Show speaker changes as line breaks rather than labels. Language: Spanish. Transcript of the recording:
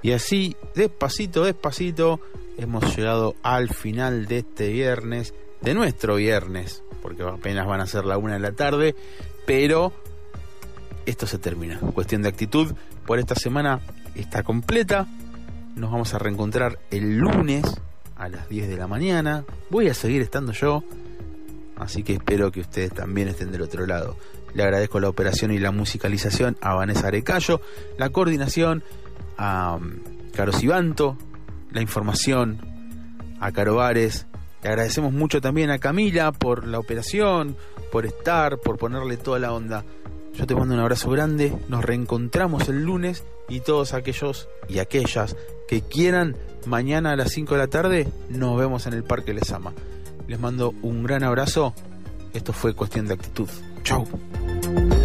Y así, despacito, despacito, hemos llegado al final de este viernes, de nuestro viernes, porque apenas van a ser la 1 de la tarde, pero esto se termina. Cuestión de actitud por esta semana está completa. Nos vamos a reencontrar el lunes a las 10 de la mañana. Voy a seguir estando yo, así que espero que ustedes también estén del otro lado. Le agradezco la operación y la musicalización a Vanessa Arecayo, la coordinación a Caro Sibanto, la información a Caro Vares. Le agradecemos mucho también a Camila por la operación, por estar, por ponerle toda la onda. Yo te mando un abrazo grande, nos reencontramos el lunes y todos aquellos y aquellas que quieran, mañana a las 5 de la tarde nos vemos en el Parque Les Ama. Les mando un gran abrazo. Esto fue Cuestión de Actitud. Chau.